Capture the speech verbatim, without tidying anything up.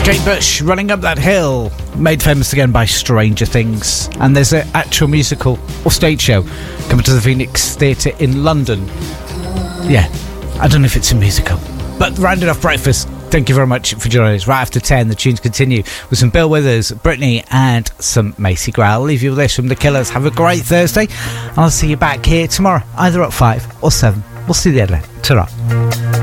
Kate Bush, Running Up That Hill, made famous again by Stranger Things. And there's an actual musical or stage show coming to the Phoenix Theatre in London. Yeah, I don't know if it's a musical. But rounded off breakfast, thank you very much for joining us. Right after ten, the tunes continue with some Bill Withers, Brittany, and some Macy Gray. I'll leave you with this from The Killers. Have a great Thursday. I'll see you back here tomorrow, either at five or seven. We'll see you then. Ta-ra.